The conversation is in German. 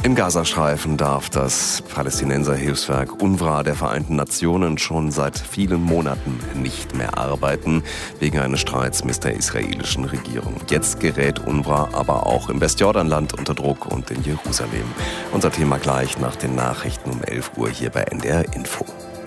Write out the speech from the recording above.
Im Gazastreifen darf das Palästinenserhilfswerk UNRWA der Vereinten Nationen schon seit vielen Monaten nicht mehr arbeiten, wegen eines Streits mit der israelischen Regierung. Jetzt gerät UNRWA aber auch im Westjordanland unter Druck und in Jerusalem. Unser Thema gleich nach den Nachrichten um 11 Uhr hier bei NDR Info.